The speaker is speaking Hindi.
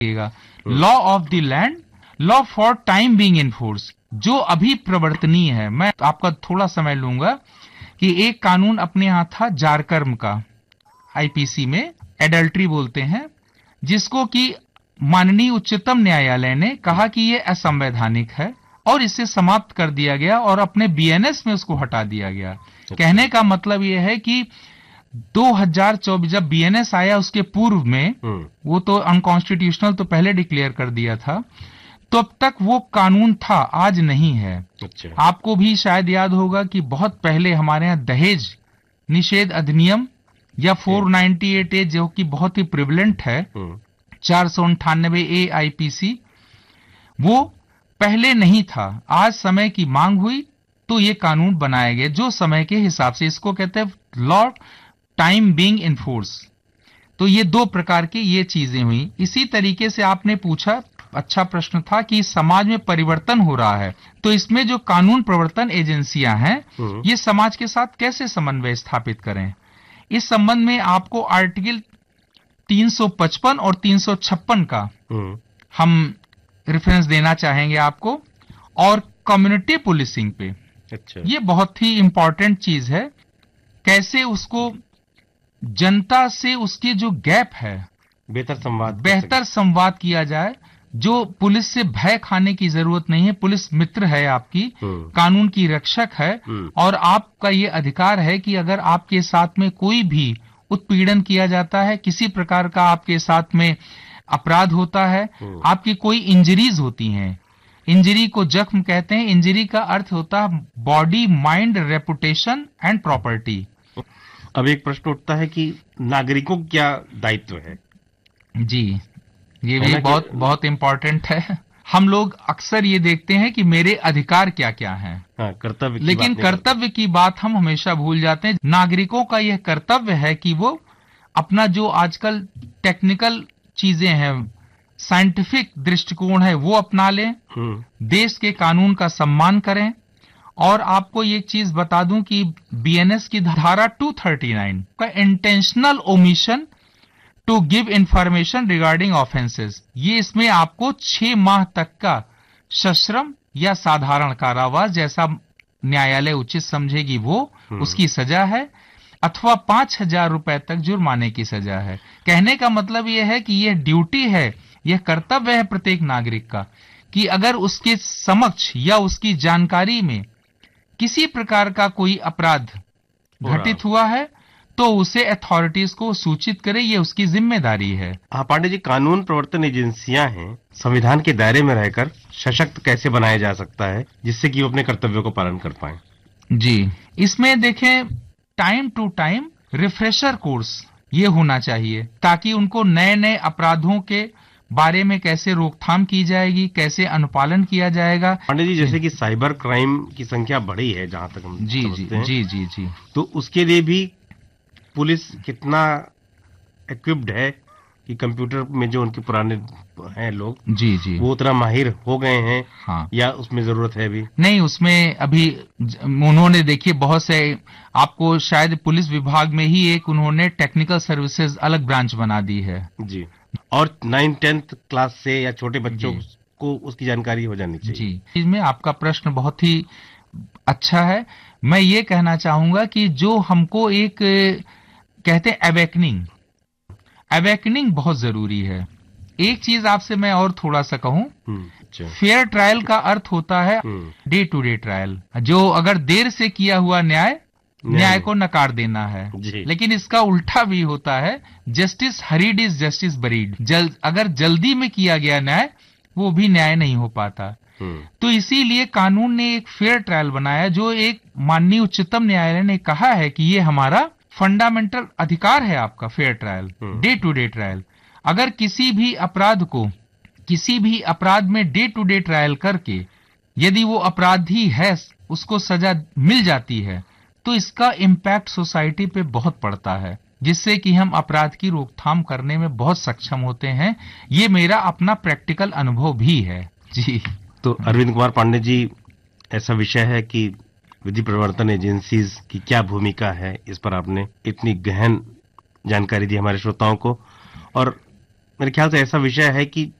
Law of the land, law for time being enforce, जो अभी प्रवर्तनीय है। मैं आपका थोड़ा समय लूंगा कि एक कानून अपने यहां था जारकर्म का, आईपीसी में एडल्ट्री बोलते हैं, जिसको कि माननीय उच्चतम न्यायालय ने कहा कि यह असंवैधानिक है और इसे समाप्त कर दिया गया और अपने बीएनएस में उसको हटा दिया गया। कहने का मतलब यह है कि 2024 जब बीएनएस आया उसके पूर्व में, वो तो अनकॉन्स्टिट्यूशनल तो पहले डिक्लेयर कर दिया था, तो अब तक वो कानून था, आज नहीं है। आपको भी शायद याद होगा कि बहुत पहले हमारे यहाँ दहेज निषेध अधिनियम या 498 ए, जो कि बहुत ही प्रिवलेंट है, 498 ए आईपीसी, वो पहले नहीं था। आज समय की मांग हुई तो ये कानून बनाए गए, जो समय के हिसाब से, इसको कहते हैं लॉ टाइम बीइंग इनफोर्स। तो ये दो प्रकार की ये चीजें हुई। इसी तरीके से आपने पूछा, अच्छा प्रश्न था कि समाज में परिवर्तन हो रहा है, तो इसमें जो कानून प्रवर्तन एजेंसियां हैं, ये समाज के साथ कैसे समन्वय स्थापित करें। इस संबंध में आपको आर्टिकल 355 और 356 का हम रेफरेंस देना चाहेंगे आपको, और कम्युनिटी पुलिसिंग पे। ये बहुत ही इंपॉर्टेंट चीज है, कैसे उसको जनता से उसकी जो गैप है, बेहतर संवाद किया जाए। जो पुलिस से भय खाने की जरूरत नहीं है, पुलिस मित्र है आपकी, कानून की रक्षक है, और आपका ये अधिकार है कि अगर आपके साथ में कोई भी उत्पीड़न किया जाता है, किसी प्रकार का आपके साथ में अपराध होता है, आपकी कोई इंजरीज होती हैं, इंजरी को जख्म कहते हैं, इंजरी का अर्थ होता है body, mind, reputation and property. अब एक प्रश्न उठता है कि नागरिकों का क्या दायित्व है? जी, ये भी बहुत इंपॉर्टेंट है। हम लोग अक्सर ये देखते हैं कि मेरे अधिकार क्या क्या हैं, कर्तव्य, लेकिन कर्तव्य की बात हम हमेशा भूल जाते हैं। नागरिकों का यह कर्तव्य है कि वो अपना जो आजकल टेक्निकल चीजें हैं, साइंटिफिक दृष्टिकोण है, वो अपना लें, देश के कानून का सम्मान करें। और आपको ये चीज बता दूं कि बीएनएस की धारा 239 का intentional omission to give information regarding offences, ये इसमें आपको 6 माह तक का सश्रम या साधारण कारावास, जैसा न्यायालय उचित समझेगी वो उसकी सजा है, अथवा 5,000 रुपए तक जुर्माने की सजा है। कहने का मतलब यह है कि यह ड्यूटी है, यह कर्तव्य है प्रत्येक नागरिक का, कि अगर उसके समक्ष या उसकी जानकारी में किसी प्रकार का कोई अपराध घटित हुआ है तो उसे अथॉरिटीज को सूचित करे, ये उसकी जिम्मेदारी है। हाँ पांडे जी, कानून प्रवर्तन एजेंसियां हैं, संविधान के दायरे में रहकर सशक्त कैसे बनाया जा सकता है जिससे कि वो अपने कर्तव्यों को पालन कर पाए? जी, इसमें देखें, time to time refresher course ये होना चाहिए, ताकि उनको नए नए अपराधों के बारे में कैसे रोकथाम की जाएगी, कैसे अनुपालन किया जाएगा। पांडे जी, जैसे कि साइबर क्राइम की संख्या बढ़ी है, जहां तक हम समझते हैं, जी, तो उसके लिए भी पुलिस कितना इक्विप्ड है कि कंप्यूटर में जो उनके पुराने हैं लोग, जी, वो उतना माहिर हो गए हैं? हाँ, या उसमें जरूरत है अभी? नहीं, उसमें अभी उन्होंने, देखिए, बहुत से, आपको शायद पुलिस विभाग में ही एक उन्होंने टेक्निकल सर्विसेज अलग ब्रांच बना दी है जी, और 9th-10th क्लास से या छोटे बच्चों को उसकी जानकारी हो जानी चाहिए। जी, इसमें आपका प्रश्न बहुत ही अच्छा है। मैं ये कहना चाहूंगा कि जो हमको एक कहते हैं अवेकनिंग बहुत जरूरी है। एक चीज आपसे मैं और थोड़ा सा कहूं, फेयर ट्रायल का अर्थ होता है डे टू डे ट्रायल, जो अगर देर से किया हुआ न्याय को नकार देना है। लेकिन इसका उल्टा भी होता है, justice hurried is justice buried, अगर जल्दी में किया गया न्याय, वो भी न्याय नहीं हो पाता। तो इसीलिए कानून ने एक फेयर ट्रायल बनाया, जो एक माननीय उच्चतम न्यायालय ने कहा है कि ये हमारा फंडामेंटल अधिकार है, आपका fair trial, day to day trial. अगर किसी भी अपराध में डे टू डे ट्रायल करके यदि वो अपराधी है, उसको सजा मिल जाती है, तो इसका इम्पैक्ट सोसाइटी पे बहुत पड़ता है, जिससे कि हम अपराध की रोकथाम करने में बहुत सक्षम होते हैं। ये मेरा अपना प्रैक्टिकल अनुभव भी है। जी, तो अरविंद कुमार पांडे जी, ऐसा विषय है कि विधि प्रवर्तन एजेंसीज की क्या भूमिका है, इस पर आपने इतनी गहन जानकारी दी हमारे श्रोताओं को, और मेरे ख्याल से ऐसा विषय है कि